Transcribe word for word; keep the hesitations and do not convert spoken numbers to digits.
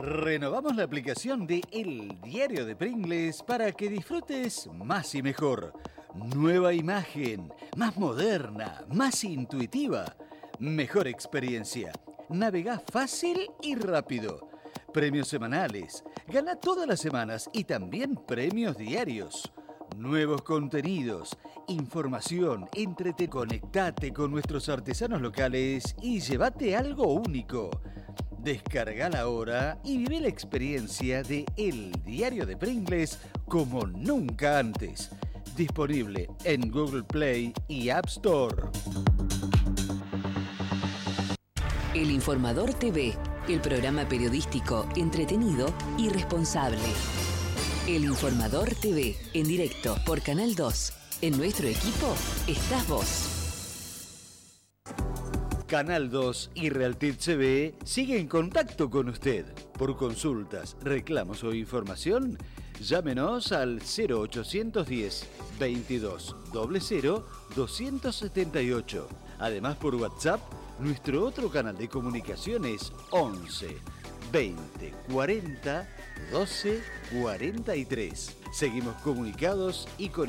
Renovamos la aplicación de El Diario de Pringles para que disfrutes más y mejor. Nueva imagen, más moderna, más intuitiva. Mejor experiencia. Navegá fácil y rápido. Premios semanales. Gana todas las semanas y también premios diarios. Nuevos contenidos, información, entrete, conectate con nuestros artesanos locales y llévate algo único. Descargala ahora y vive la experiencia de El Diario de Pringles como nunca antes. Disponible en Google Play y App Store. El Informador T V, el programa periodístico entretenido y responsable. El Informador T V, en directo por Canal dos. En nuestro equipo estás vos. Canal dos y Realtit T V sigue en contacto con usted. Por consultas, reclamos o información, llámenos al cero ochocientos diez, veintidós, cero cero, doscientos setenta y ocho. Además, por WhatsApp, nuestro otro canal de comunicación es once, veinte, cuarenta, doce, cuarenta y tres. Seguimos comunicados y con